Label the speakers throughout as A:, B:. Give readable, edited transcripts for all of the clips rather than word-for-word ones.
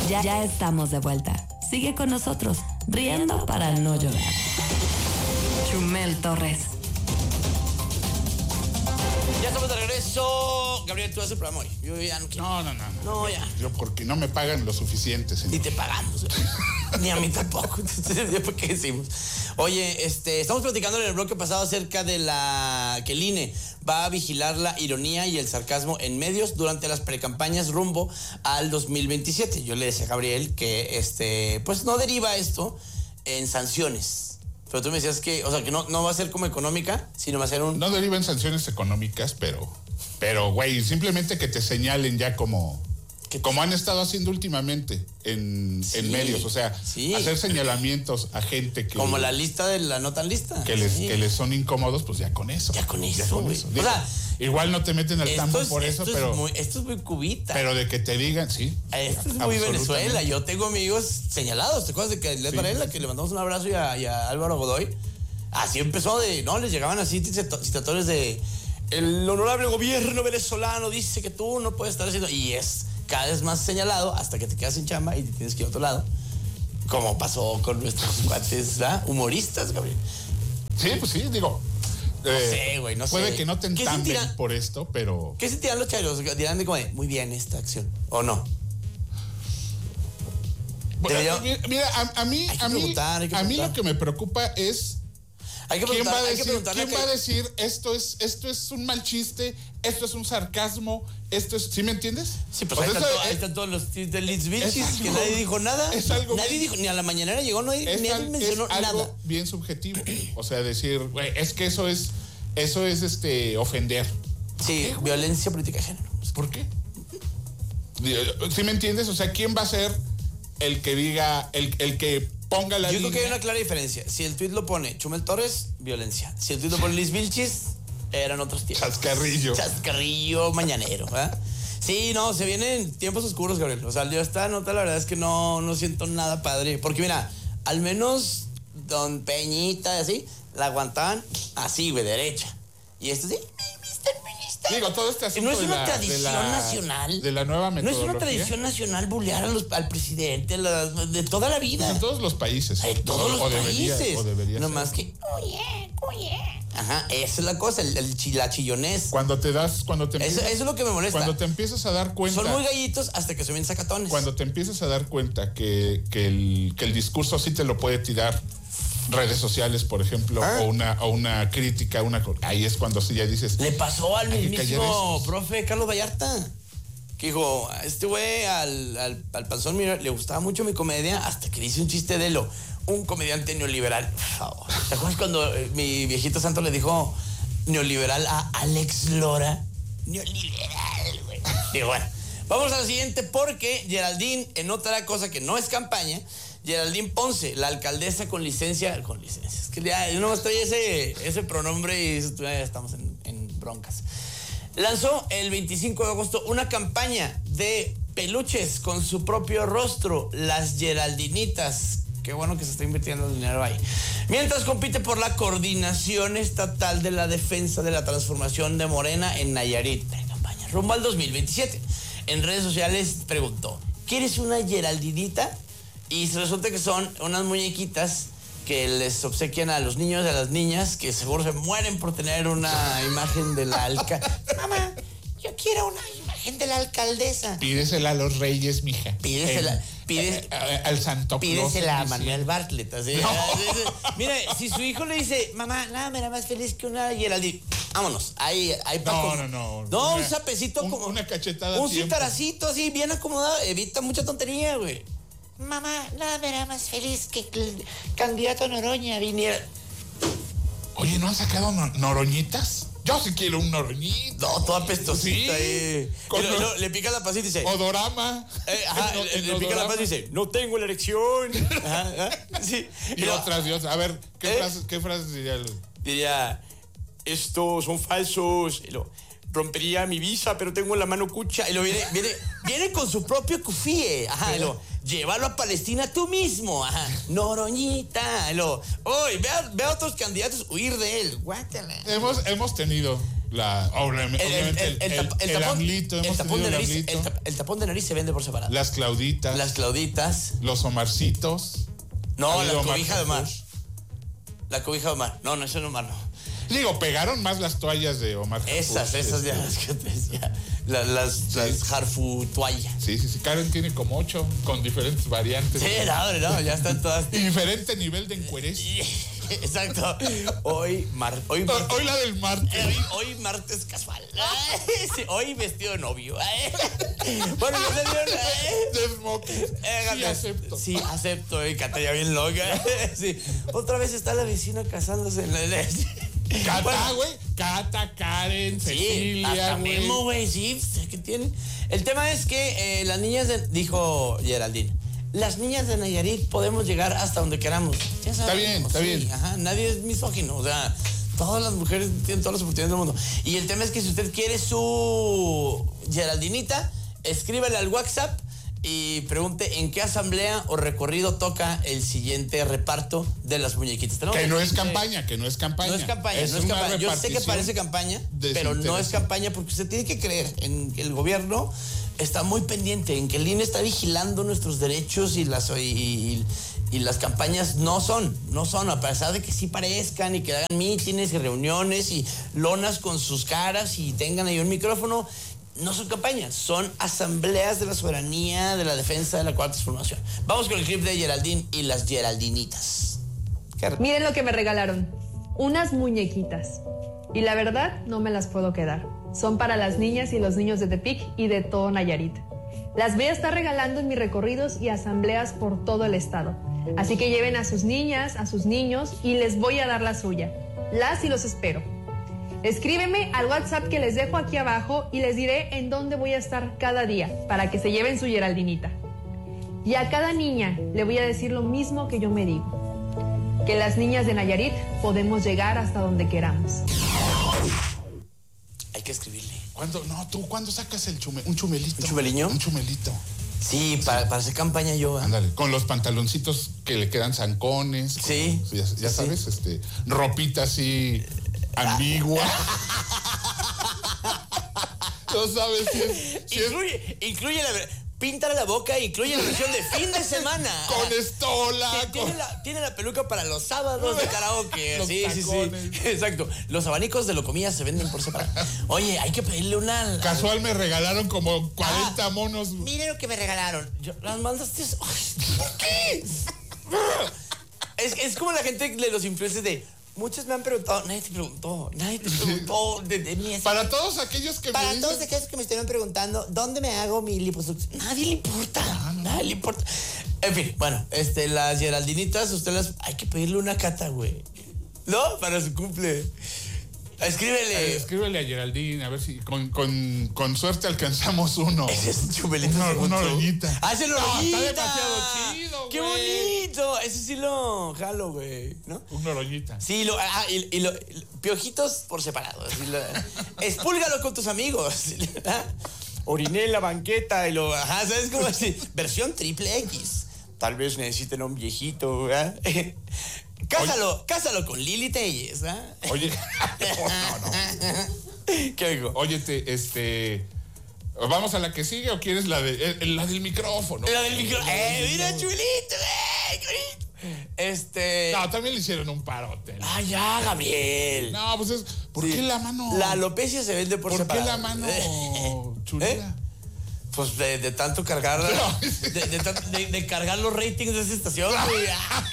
A: Ya estamos de vuelta. Sigue con nosotros, riendo para no llorar. Chumel Torres.
B: Ya estamos de regreso. Gabriel, tú haces el programa hoy. Yo ya no quiero.
C: No.
B: No, ya.
C: Yo porque no me pagan lo suficiente, señor.
B: Ni te pagamos. Ni a mí tampoco. ¿Por qué decimos? Oye, estamos platicando en el bloque pasado acerca de que el INE va a vigilar la ironía y el sarcasmo en medios durante las precampañas rumbo al 2027. Yo le decía a Gabriel que pues no deriva esto en sanciones. Pero tú me decías que, o sea, que no va a ser como económica, sino va a ser
C: No deriva en sanciones económicas, pero güey, simplemente que te señalen ya como han estado haciendo últimamente en medios, o sea, hacer señalamientos a gente que...
B: Como la lista de la no tan lista.
C: Que les son incómodos, pues ya con eso.
B: Ya con eso.
C: Digo, o sea, igual no te meten al tambo por eso, pero...
B: Esto es muy cubita.
C: Pero de que te digan, sí.
B: Esto es muy Venezuela. Yo tengo amigos señalados. ¿Te acuerdas de que Led Varela, que le mandamos un abrazo y a Álvaro Godoy? Así empezó les llegaban así citatorios de... El honorable gobierno venezolano dice que tú no puedes estar haciendo... Y es cada vez más señalado hasta que te quedas sin chamba y te tienes que ir a otro lado. Como pasó con nuestros cuates, ¿verdad? Humoristas, Gabriel.
C: Sí, pues sí, digo...
B: No sé, güey, no sé.
C: Puede que no te entamben por esto, pero...
B: ¿Qué sentirán los chairos? Dirán de como muy bien esta acción, ¿o no?
C: Bueno, mira, a mí lo que me preocupa es... ¿Quién va a decir esto es un mal chiste, esto es un sarcasmo, esto es... ¿Sí me entiendes?
B: Sí, pues ahí están todos los tweets de Liz Vilchis, que nadie dijo nada. Nadie dijo, ni a la mañanera llegó, nadie mencionó nada. Es algo
C: bien subjetivo. O sea, decir, güey, es que eso es ofender.
B: Sí, violencia política de género.
C: ¿Por qué? ¿Sí me entiendes? O sea, ¿quién va a ser el que diga, el que ponga la línea?
B: Yo creo que hay una clara diferencia. Si el tuit lo pone Chumel Torres, violencia. Si el tuit lo pone Liz Vilchis, eran otros tiempos. Chascarrillo mañanero, ¿verdad? Sí, no, se vienen tiempos oscuros, Gabriel. O sea, yo esta nota la verdad es que no siento nada padre. Porque mira, al menos Don Peñita y así, la aguantaban así, güey, derecha. Y esto sí,
C: digo, todo este asunto
B: no es una tradición nacional.
C: De la nueva metodología.
B: No es una tradición nacional bullear al presidente de toda la vida.
C: Pues en todos los países.
B: En todos los países.
C: Debería
B: no más que, oye. Ajá, esa es la cosa, la chillonés. Eso es lo que me molesta.
C: Cuando te empiezas a dar cuenta.
B: Son muy gallitos hasta que se ven sacatones.
C: Cuando te empiezas a dar cuenta que el discurso sí te lo puede tirar redes sociales, por ejemplo, o una crítica, ahí es cuando sí ya dices...
B: Le pasó al mismísimo profe Carlos Vallarta, que dijo, a este güey, al panzón le gustaba mucho mi comedia, hasta que le hice un chiste de un comediante neoliberal. Por favor. ¿Te acuerdas cuando mi viejito santo le dijo neoliberal a Alex Lora? Neoliberal, güey. Digo, bueno, vamos al siguiente porque Geraldine, en otra cosa que no es campaña, Geraldine Ponce, la alcaldesa con licencia. Es que ya yo nomás traía ese pronombre y ya estamos en broncas. Lanzó el 25 de agosto una campaña de peluches con su propio rostro, las Geraldinitas. Qué bueno que se está invirtiendo el dinero ahí. Mientras compite por la coordinación estatal de la defensa de la transformación de Morena en Nayarit. Campaña rumbo al 2027. En redes sociales preguntó, ¿quieres una Geraldinita? Y resulta que son unas muñequitas que les obsequian a los niños y a las niñas que seguro se mueren por tener una imagen de la alcaldesa. Mamá, yo quiero una imagen de la alcaldesa.
C: Pídesela a los reyes, mija.
B: Al
C: Santo Claus.
B: Pídesela a Manuel Bartlett. Así.
C: No.
B: Mira, si su hijo le dice, mamá, nada me da más feliz que una Geraldine. Vámonos, ahí
C: No.
B: No, un sapecito como...
C: Una cachetada.
B: Un citaracito así, bien acomodado. Evita mucha tontería, güey. Mamá, nada me da más feliz que el candidato Noroña viniera.
C: Oye, ¿no han sacado noroñitas? Yo sí quiero un noroñito.
B: No, toda pestosita.
C: Sí.
B: Le pica la pasita y dice...
C: Odorama.
B: Le pica la pasita y dice, no tengo la erección. Sí.
C: Y otras. A ver, ¿qué frases diría?
B: Diría, estos son falsos. Y rompería mi visa, pero tengo la mano cucha. Y viene con su propio cufíe. Ajá, llévalo a Palestina tú mismo. Ajá, Noroñita. Ve a otros candidatos huir de él. Guátala.
C: Hemos tenido Obviamente
B: el tapón de nariz se vende por separado.
C: Las clauditas. Los Omarcitos.
B: No, la cobija de Omar. La cobija de Omar. No, eso no Omar, no.
C: Digo, pegaron más las toallas de Omar.
B: Esas ya las que te decía. Las Harfu toallas.
C: Sí. Karen tiene como 8 con diferentes variantes.
B: Sí, no, ya están todas.
C: Y diferente nivel de encuerez.
B: Exacto. Hoy
C: la del martes.
B: Hoy martes casual. Sí, hoy vestido de novio. Bueno,
C: de smoking. Sí, acepto.
B: Sí, acepto. Cata ya bien loca. Sí. Otra vez está la vecina casándose en la...
C: Cata, güey. Cata, Karen, Cecilia,
B: hasta Memo, güey. Sí, ¿qué tienen? El tema es que las niñas dijo Geraldine, las niñas de Nayarit podemos llegar hasta donde queramos. Ya sabemos,
C: está bien.
B: Ajá, nadie es misógino, o sea, todas las mujeres tienen todas las oportunidades del mundo. Y el tema es que si usted quiere su Geraldinita, escríbale al WhatsApp y pregunte en qué asamblea o recorrido toca el siguiente reparto de las muñequitas.
C: Que no es campaña.
B: No es campaña. Yo sé que parece campaña, pero no es campaña porque usted tiene que creer en que el gobierno está muy pendiente, en que el INE está vigilando nuestros derechos y las campañas no son, a pesar de que sí parezcan y que hagan mítines y reuniones y lonas con sus caras y tengan ahí un micrófono. No son campañas, son asambleas de la soberanía, de la defensa de la cuarta transformación. Vamos con el clip de Geraldine y las Geraldinitas.
D: Miren lo que me regalaron, unas muñequitas. Y la verdad, no me las puedo quedar. Son para las niñas y los niños de Tepic y de todo Nayarit. Las voy a estar regalando en mis recorridos y asambleas por todo el estado. Así que lleven a sus niñas, a sus niños y les voy a dar la suya. Las y los espero. Escríbeme al WhatsApp que les dejo aquí abajo y les diré en dónde voy a estar cada día para que se lleven su Geraldinita. Y a cada niña le voy a decir lo mismo que yo me digo, que las niñas de Nayarit podemos llegar hasta donde queramos.
B: Hay que escribirle.
C: ¿Cuándo sacas un chumelito?
B: ¿Un chumeliño?
C: Un chumelito.
B: Sí, para hacer campaña yo.
C: Ándale, con los pantaloncitos que le quedan zancones.
B: Sí.
C: Ya sabes, ropita así... ambigua. No sabes si
B: incluye píntale la boca e incluye la versión de fin de semana.
C: Con estola.
B: Tiene la peluca para los sábados de karaoke. Sí. Exacto. Los abanicos de Locomía se venden por separado. Oye, hay que pedirle una...
C: Casual me regalaron como 40 monos.
B: Mire lo que me regalaron. Las mandaste... ¿Por qué? Es como la gente de los influencers de... Muchos me han preguntado, nadie te preguntó de mí.
C: Para todos aquellos que
B: me estén preguntando, ¿dónde me hago mi liposucción? Nadie le importa, nadie le importa. En fin, bueno, las Geraldinitas, hay que pedirle una cata, güey. ¿No? Para su cumple.
C: Escríbele a Geraldine, a ver si con suerte alcanzamos uno.
B: Ese es un chumelito.
C: Una oroñita.
B: ¡Ah, ese oroñita!
C: Está demasiado chido, güey.
B: ¡Qué bonito! Ese sí lo jalo, güey, ¿no?
C: Una oroñita.
B: Sí, piojitos por separado. Espúlgalo con tus amigos. Oriné en la banqueta y ¿sabes cómo así? Versión triple X. Tal vez necesiten un viejito, ¿verdad? Cásalo con Lili Telles, ¿ah?
C: Oye,
B: no. ¿Qué digo?
C: Óyete, ¿vamos a la que sigue o quieres la del micrófono?
B: La del micrófono. Mira, chulito,
C: No, también le hicieron un parote.
B: Ah, ya, Gabriel.
C: No, pues ¿por qué la mano?
B: La alopecia se vende por separado.
C: ¿Por qué la mano chulera?
B: Pues de tanto cargar, de cargar los ratings de esa estación, güey.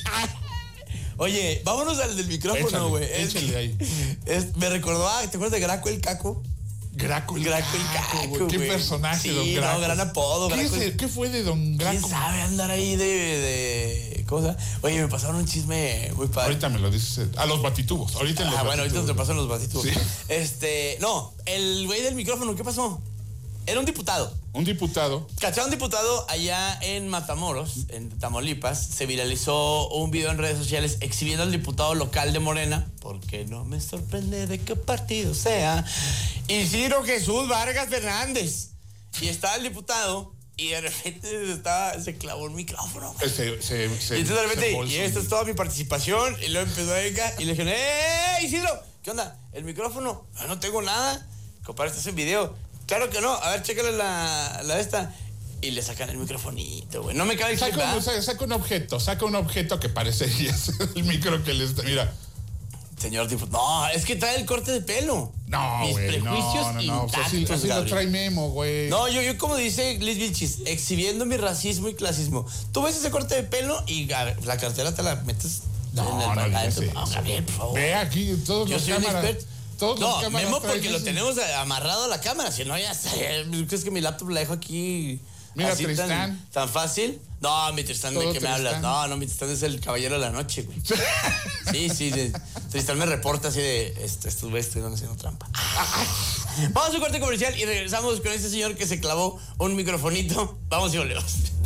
B: Oye, vámonos al del micrófono, güey.
C: Échale ahí.
B: Me recordó, ¿te acuerdas de Graco el Caco?
C: Graco el Caco, qué personaje,
B: sí,
C: Don Graco.
B: No, gran apodo.
C: ¿Qué fue de Don Graco?
B: ¿Quién sabe andar ahí de cosas? Oye, me pasaron un chisme muy padre.
C: Ahorita me lo dices. A los batitubos. Ahorita
B: ahorita te pasan los batitubos.
C: Sí.
B: No, el güey del micrófono, ¿qué pasó? Era un diputado.
C: Un diputado.
B: Cacharon un diputado allá en Matamoros, en Tamaulipas. Se viralizó un video en redes sociales exhibiendo al diputado local de Morena, porque no me sorprende de qué partido sea, Isidro Jesús Vargas Fernández. Y estaba el diputado y de repente se clavó el micrófono.
C: Y
B: entonces de repente, y esta es toda mi participación. Y luego empezó a venir y le dijeron, Isidro, ¿qué onda? ¿El micrófono? No tengo nada. Compadre, estás en video. Claro que no. A ver, chécale la esta. Y le sacan el microfonito, güey. No me cabe
C: saca un objeto que parecería el micro que le está. Mira.
B: Señor diputado. No, es que trae el corte de pelo.
C: No, güey. Mis
B: prejuicios intactos,
C: así lo trae Memo, güey.
B: No, yo como dice Liz Vilchis, exhibiendo mi racismo y clasismo. Tú ves ese corte de pelo y la cartera te la metes
C: no,
B: Gabriel, por favor.
C: Ve aquí todos los cámaras.
B: No, Memo, porque lo tenemos amarrado a la cámara. Si no, ya está. ¿Crees que mi laptop la dejo aquí?
C: Mira, así
B: Tristán. ¿Tan fácil? No, mi Tristán, ¿de qué me hablas? No, mi Tristán es el caballero de la noche, güey. Sí. Tristán me reporta así de, estuve haciendo trampa. Vamos a un corte comercial y regresamos con este señor que se clavó un microfonito. Vamos y volvemos.